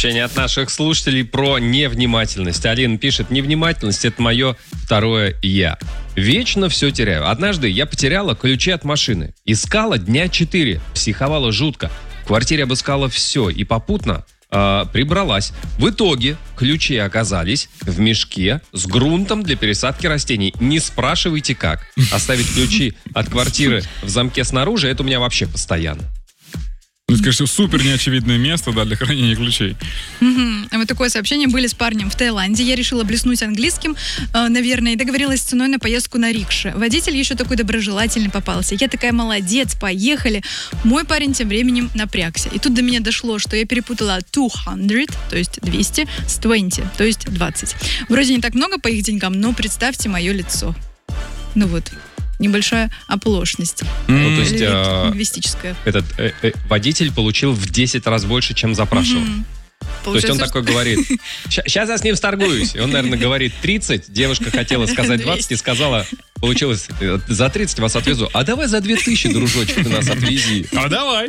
Сообщение от наших слушателей про невнимательность. Алина пишет: невнимательность — это мое второе «я». Вечно все теряю. Однажды я потеряла ключи от машины. Искала дня 4. Психовала жутко. В квартире обыскала все и попутно прибралась. В итоге ключи оказались в мешке с грунтом для пересадки растений. Не спрашивайте как. Оставить ключи от квартиры в замке снаружи — это у меня вообще постоянно. Ну, конечно, супер неочевидное место, да, для хранения ключей. Вот такое сообщение. Были с парнем в Таиланде. Я решила блеснуть английским, наверное, и договорилась с ценой на поездку на рикше. Водитель еще такой доброжелательный попался. Я такая: молодец, поехали. Мой парень тем временем напрягся. И тут до меня дошло, что я перепутала 200, то есть 200, с 20, то есть 20. Вроде не так много по их деньгам, но представьте мое лицо. Ну вот. Небольшая оплошность. Ну, то есть лингвистическая. Этот водитель получил в 10 раз больше, чем запрашивал. То есть он такой говорит: сейчас я с ним сторгуюсь. И он, наверное, говорит 30. Девушка хотела сказать 20 и сказала: получилось, за 30 вас отвезу. А давай за 2000, дружочек, ты нас отвези. А давай.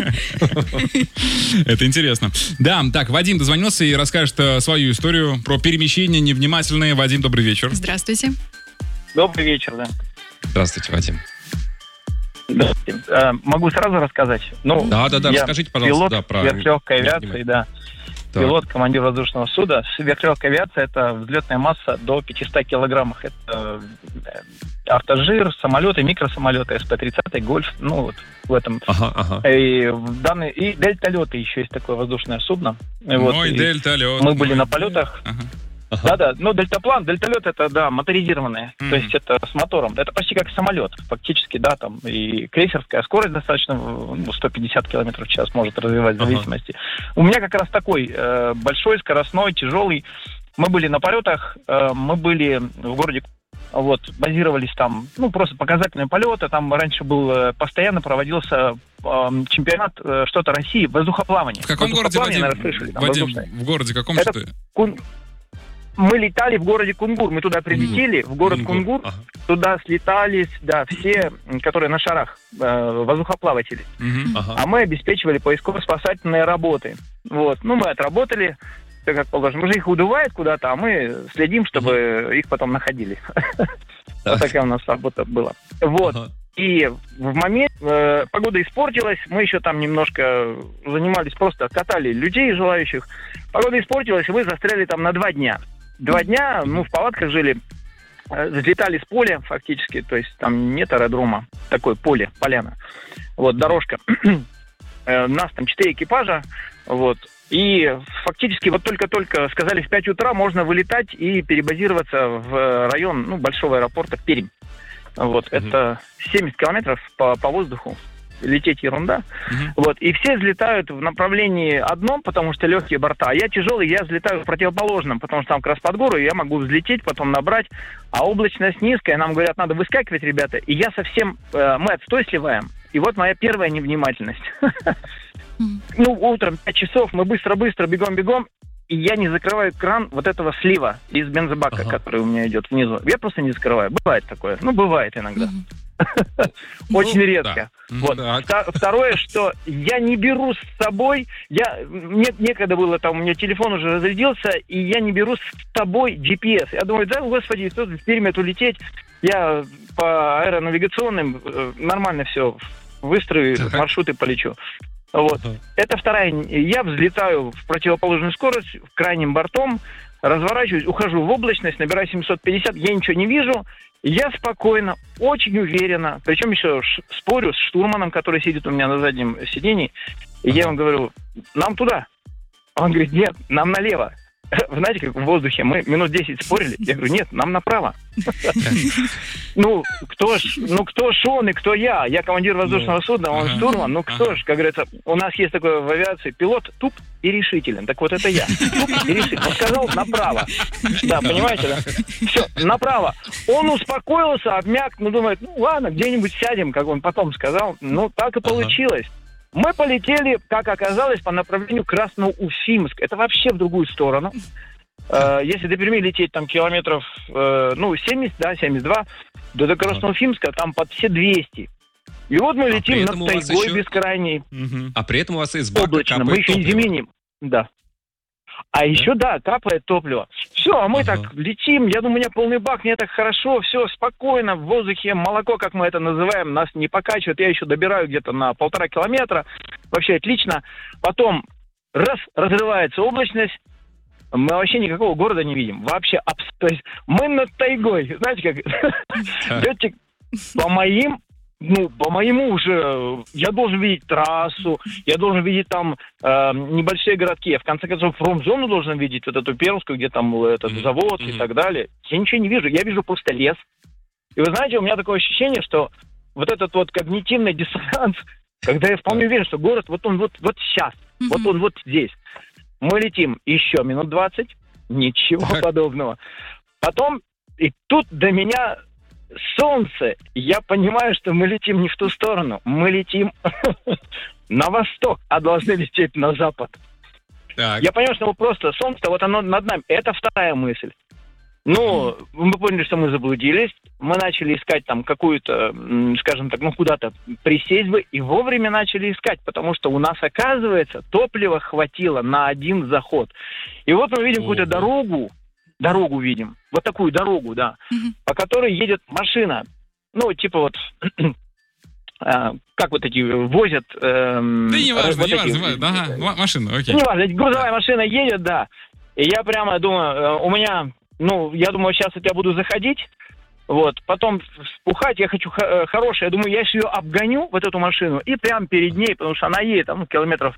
Это интересно. Да, так, Вадим дозвонился и расскажет свою историю про перемещение невнимательное. Вадим, добрый вечер. Здравствуйте. Добрый вечер, да. Здравствуйте, Вадим. Могу сразу рассказать? Ну, да, расскажите, пожалуйста. Пилот сверхлегкой авиации, да. Так. Пилот, командир воздушного судна. Сверхлегкая авиация — это взлетная масса до 500 килограммов. Это автожир, самолеты, микросамолеты, СП-30, Гольф, ну вот в этом. И дельталеты еще есть такое воздушное судно. Мой дельталет. Мы были на полетах. Да, ну дельтаплан, дельталет — это, да, моторизированные, то есть это с мотором, это почти как самолет, фактически, да, там и крейсерская скорость достаточно, 150 км в час может развивать в зависимости. У меня как раз такой большой, скоростной, тяжелый. Мы были на полетах, мы были в городе, вот, базировались там, ну, просто показательные полеты, там раньше постоянно проводился чемпионат что-то России, воздухоплавание. В каком городе, Вадим? Наверное, слышали, там, Вадим, в городе каком это что-то? Мы летали в городе Кунгур. Мы туда прилетели, в город Кунгур. Туда слетались, да, все, которые на шарах, воздухоплаватели. А мы обеспечивали поисково-спасательные работы. Вот. Ну, мы отработали, все как положено. Уже их удувает куда-то, а мы следим, чтобы их потом находили. Вот такая у нас работа была. Вот. И в момент погода испортилась, мы еще там немножко занимались, просто катали людей желающих. Погода испортилась, и мы застряли там на 2 дня. 2 дня, ну, в палатках жили, взлетали с поля фактически, то есть там нет аэродрома, такое поле, поляна. Вот, дорожка. Нас там 4 экипажа, вот. И фактически вот только-только сказали, в 5 утра можно вылетать и перебазироваться в район, ну, большого аэропорта Пермь. Вот, это 70 километров по воздуху. Лететь ерунда. Вот, и все взлетают в направлении одном, потому что легкие борта, а я тяжелый, я взлетаю в противоположном, потому что там как раз под гору, и я могу взлететь, потом набрать, а облачность низкая, нам говорят, надо выскакивать, ребята, и я совсем, мы отстой сливаем, и вот моя первая невнимательность. Ну, утром 5 часов, мы быстро-быстро, бегом-бегом, и я не закрываю кран вот этого слива из бензобака, который у меня идет внизу. Я просто не закрываю. Бывает такое. Ну, бывает иногда. Очень редко. Вот. Второе, что я не беру с собой, мне некогда было, там у меня телефон уже разрядился, и я не беру с собой GPS. Я думаю, да, господи, тут в Пермь улететь, я по аэронавигационным нормально все выстрою, маршруты полечу. Вот. Это вторая. Я взлетаю в противоположную скорость, крайним бортом, разворачиваюсь, ухожу в облачность, набираю 750, я ничего не вижу. Я спокойно, очень уверенно, причем еще спорю с штурманом, который сидит у меня на заднем сидении, и я ему говорю, нам туда. Он говорит, нет, нам налево. Вы знаете, как в воздухе, мы минут 10 спорили, я говорю, нет, нам направо. Ну, кто ж он и кто я? Я командир воздушного судна, он штурман, ну кто ж, как говорится, у нас есть такое в авиации, пилот туп и решителен, так вот это я. Туп и решителен. Он сказал направо. Да, понимаете, да? Все, направо. Он успокоился, обмяк, ну думает, ну ладно, где-нибудь сядем, как он потом сказал. Ну, так и получилось. Мы полетели, как оказалось, по направлению Красноуфимск. Это вообще в другую сторону. Если до Перми лететь там километров, 70, да, 72, до Красноуфимска там под все 200. И вот мы летим над тайгой бескрайней. А при этом у вас из бака облачно. Мы еще не зименим. Да. А еще, да, капает топливо. Все, а мы так летим, я думаю, у меня полный бак, мне так хорошо, все спокойно, в воздухе молоко, как мы это называем, нас не покачивает, я еще добираю где-то на 1,5 километра, вообще отлично. Потом разрывается облачность, мы вообще никакого города не видим, вообще абсолютно. Мы над тайгой, знаете как, летчик, по моему уже, я должен видеть трассу, я должен видеть там небольшие городки, я в конце концов промзону должен видеть, вот эту Пермскую, где там этот завод и так далее. Я ничего не вижу, я вижу просто лес. И вы знаете, у меня такое ощущение, что вот этот вот когнитивный диссонанс, когда я вполне уверен, что город, вот он вот сейчас, вот он вот здесь. Мы летим еще минут 20, ничего подобного. Потом, и тут до меня... солнце, я понимаю, что мы летим не в ту сторону, мы летим на восток, а должны лететь на запад. Так. Я понимаю, что мы просто солнце, вот оно над нами. Это вторая мысль. Ну, мы поняли, что мы заблудились, мы начали искать там какую-то, скажем так, куда-то присесть бы, и вовремя начали искать, потому что у нас, оказывается, топлива хватило на один заход. И вот мы видим какую-то дорогу видим, вот такую дорогу, да, по которой едет машина. Ну, типа вот, как вот эти возят... да не важно, вот машина, окей. Не важно, грузовая машина едет, да. И я прямо думаю, у меня, я думаю, сейчас я буду заходить, вот, потом спухать, я хочу хорошее, я думаю, я ее обгоню, вот эту машину, и прямо перед ней, потому что она едет, километров,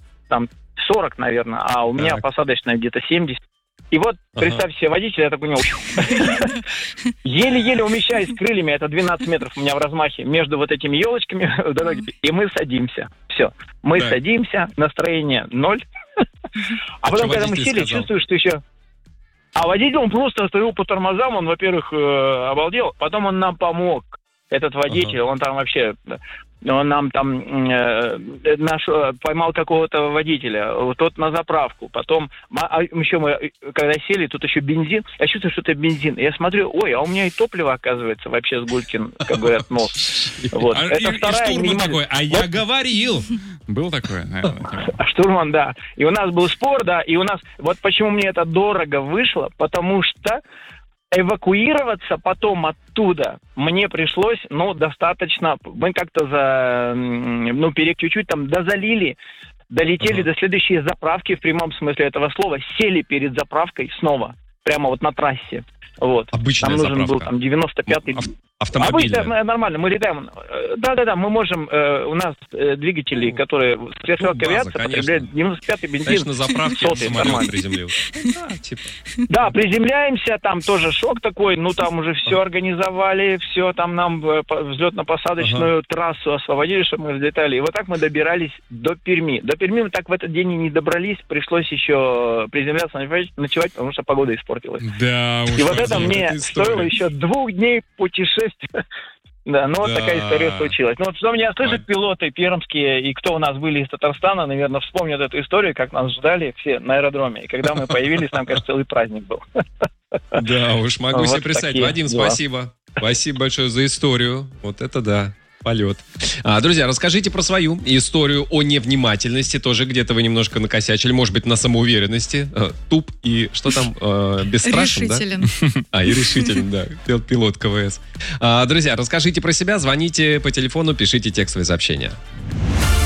40, наверное, а у меня посадочная где-то 70. И вот, представьте себе, водитель, я такой, еле-еле умещаюсь крыльями, это 12 метров у меня в размахе, между вот этими елочками в дороге, и мы садимся. Все, мы садимся, настроение 0. А потом, когда мы сели, чувствую, что еще... А водитель, он просто остановил по тормозам, он, во-первых, обалдел, потом он нам помог, этот водитель, он там вообще... Он нам там поймал какого-то водителя, тот на заправку. Потом, еще мы, когда сели, тут еще бензин. Я чувствую, что это бензин. Я смотрю, а у меня и топливо, оказывается, вообще с Гулькин, как говорят, нос. Вот. Это вторая штурман такой, я говорил. Был такой, наверное. Штурман, да. И у нас был спор, да, и у нас... Вот почему мне это дорого вышло, потому что эвакуироваться потом оттуда мне пришлось, достаточно, мы как-то чуть-чуть там дозалили, долетели до следующей заправки в прямом смысле этого слова, сели перед заправкой снова, прямо вот на трассе. Вот. Обычная нам нужен заправка. был там 95-й... Автомобильная. Обычно нормально, мы летаем. Да, мы можем, у нас двигатели, которые средства авиации потребляют 95-й бензин. Конечно, на заправке самолет приземлил. Да, приземляемся, там тоже шок такой, там уже все организовали, все, там нам взлетно-посадочную трассу освободили, чтобы мы взлетали. И вот так мы добирались до Перми. До Перми мы так в этот день и не добрались, пришлось еще приземляться, ночевать, потому что погода испортилась. Да, и вот это мне стоило еще 2 дней путешествия. Да, вот такая история случилась. Что меня слышат пилоты пермские, и кто у нас были из Татарстана, наверное, вспомнят эту историю, как нас ждали все на аэродроме. И когда мы появились, нам, кажется, целый праздник был. Да, уж могу себе представить. Вадим, спасибо. Спасибо большое за историю. Вот это да. Полет. Друзья, расскажите про свою историю о невнимательности. Тоже где-то вы немножко накосячили. Может быть, на самоуверенности. Туп и что там? Бесстрашен, решителен. Да? И решителен, да. Пилот КВС. Друзья, расскажите про себя. Звоните по телефону, пишите текстовые сообщения.